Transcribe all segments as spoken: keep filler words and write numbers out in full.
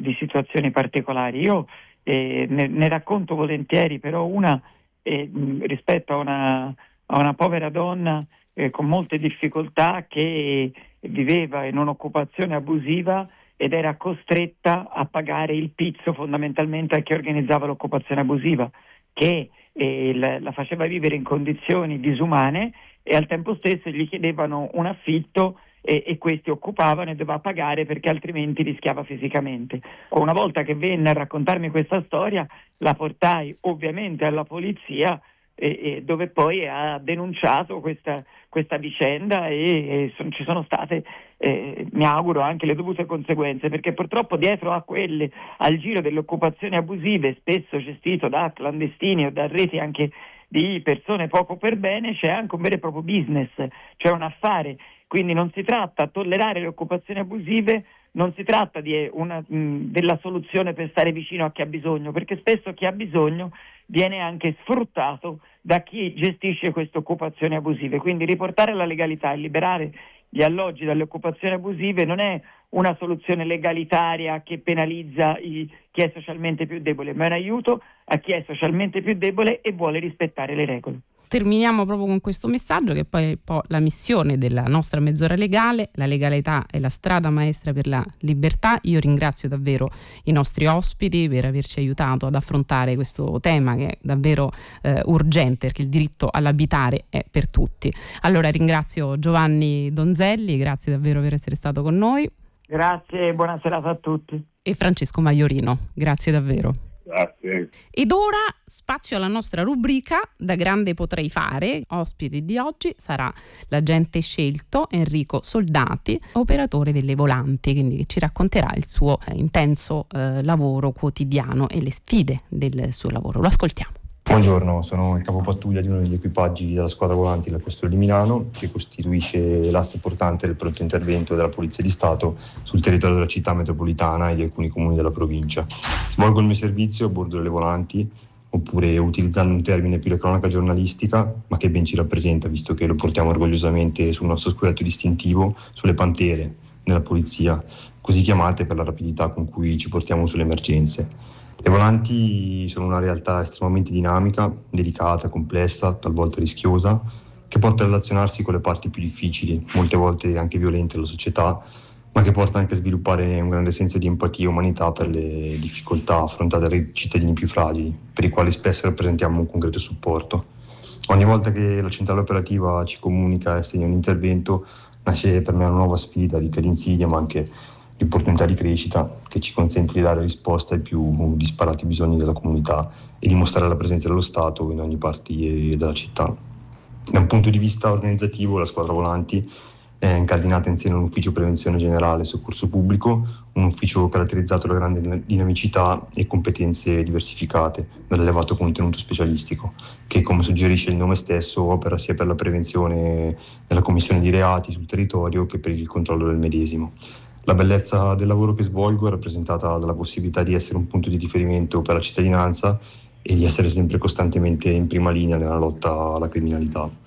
di situazioni particolari. Io eh, ne, ne racconto volentieri, però una eh, rispetto a una, a una povera donna eh, con molte difficoltà che viveva in un'occupazione abusiva ed era costretta a pagare il pizzo fondamentalmente a chi organizzava l'occupazione abusiva, che eh, la, la faceva vivere in condizioni disumane e al tempo stesso gli chiedevano un affitto e, e questi occupavano e doveva pagare perché altrimenti rischiava fisicamente. Una volta che venne a raccontarmi questa storia la portai ovviamente alla polizia e, e dove poi ha denunciato questa, questa vicenda e, e son, ci sono state eh, mi auguro anche le dovute conseguenze, perché purtroppo dietro a quelle, al giro delle occupazioni abusive spesso gestito da clandestini o da reti anche di persone poco per bene, c'è anche un vero e proprio business, cioè un affare. Quindi non si tratta a tollerare le occupazioni abusive, non si tratta di una, mh, della soluzione per stare vicino a chi ha bisogno, perché spesso chi ha bisogno viene anche sfruttato da chi gestisce queste occupazioni abusive. Quindi riportare la legalità e liberare gli alloggi dalle occupazioni abusive non è una soluzione legalitaria che penalizza i, chi è socialmente più debole, ma è un aiuto a chi è socialmente più debole e vuole rispettare le regole. Terminiamo proprio con questo messaggio, che poi è un po' la missione della nostra mezz'ora legale. La legalità è la strada maestra per la libertà. Io ringrazio davvero i nostri ospiti per averci aiutato ad affrontare questo tema che è davvero eh, urgente, perché il diritto all'abitare è per tutti. Allora ringrazio Giovanni Donzelli, grazie davvero per essere stato con noi. Grazie e buona serata a tutti. E Francesco Maiorino, grazie davvero. Grazie. Ed ora spazio alla nostra rubrica Da grande potrei fare. Ospite di oggi sarà l'agente scelto Enrico Soldati, operatore delle volanti, quindi ci racconterà il suo eh, intenso eh, lavoro quotidiano e le sfide del suo lavoro. Lo ascoltiamo. Buongiorno, sono il capopattuglia di uno degli equipaggi della squadra volanti della questura di Milano, che costituisce l'asse portante del pronto intervento della Polizia di Stato sul territorio della città metropolitana e di alcuni comuni della provincia. Svolgo il mio servizio a bordo delle volanti, oppure utilizzando un termine più di cronaca giornalistica, ma che ben ci rappresenta, visto che lo portiamo orgogliosamente sul nostro scudetto distintivo, sulle pantere della polizia, così chiamate per la rapidità con cui ci portiamo sulle emergenze. Le volanti sono una realtà estremamente dinamica, delicata, complessa, talvolta rischiosa, che porta a relazionarsi con le parti più difficili, molte volte anche violente della società, ma che porta anche a sviluppare un grande senso di empatia e umanità per le difficoltà affrontate dai cittadini più fragili, per i quali spesso rappresentiamo un concreto supporto. Ogni volta che la centrale operativa ci comunica e assegna un intervento, nasce per me una nuova sfida, ricca di insidie, ma anche di opportunità di crescita che ci consente di dare risposta ai più disparati bisogni della comunità e dimostrare la presenza dello Stato in ogni parte della città. Da un punto di vista organizzativo, la squadra volanti è incardinata insieme a un ufficio prevenzione generale e soccorso pubblico, un ufficio caratterizzato da grande dinamicità e competenze diversificate, dall'elevato contenuto specialistico, che, come suggerisce il nome stesso, opera sia per la prevenzione della commissione di reati sul territorio che per il controllo del medesimo. La bellezza del lavoro che svolgo è rappresentata dalla possibilità di essere un punto di riferimento per la cittadinanza e di essere sempre costantemente in prima linea nella lotta alla criminalità.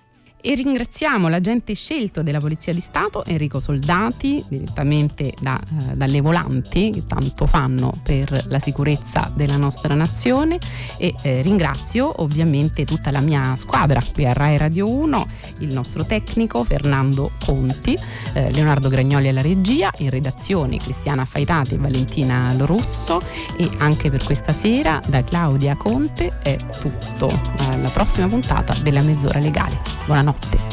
E ringraziamo l'agente scelto della Polizia di Stato Enrico Soldati, direttamente da, eh, dalle volanti, che tanto fanno per la sicurezza della nostra nazione, e eh, ringrazio ovviamente tutta la mia squadra qui a Rai Radio uno, il nostro tecnico Fernando Conti, eh, Leonardo Gragnoli alla regia, in redazione Cristiana Faitati e Valentina Lorusso, e anche per questa sera da Claudia Conte è tutto. Alla prossima puntata della Mezz'ora Legale. Buonanotte.